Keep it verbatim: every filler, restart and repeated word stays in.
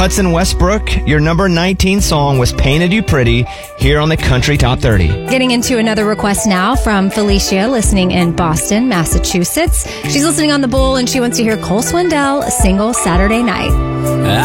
Hudson Westbrook, your number nineteen song was Painted You Pretty here on the Country Top thirty. Getting into another request now from Felicia, listening in Boston, Massachusetts. She's listening on the Bull, and she wants to hear Cole Swindell, Single Saturday Night.